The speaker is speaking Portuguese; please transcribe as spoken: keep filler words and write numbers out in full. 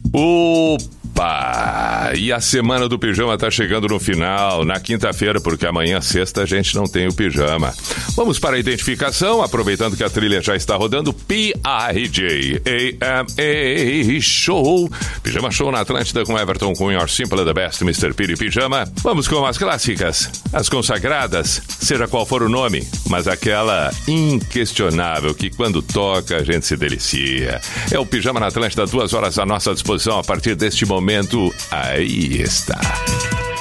Opa! E a semana do pijama tá chegando no final, na quinta-feira, porque amanhã, sexta, a gente não tem o pijama. Vamos para a identificação, aproveitando que a trilha já está rodando. P I J A M A Show. Pijama Show na Atlântida com Everton Cunha, Or Simple the Best, mister Piri Pijama. Vamos com as clássicas, as consagradas, seja qual for o nome, mas aquela inquestionável que quando toca a gente se delicia. É o Pijama na Atlântida, duas horas à nossa disposição a partir deste momento. Aí está.